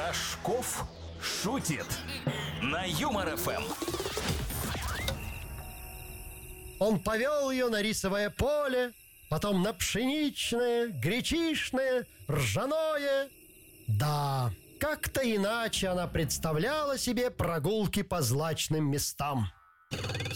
Рожков шутит на Юмор ФМ. Он повел ее на рисовое поле, потом на пшеничное, гречишное, ржаное. Да, как-то иначе она представляла себе прогулки по злачным местам.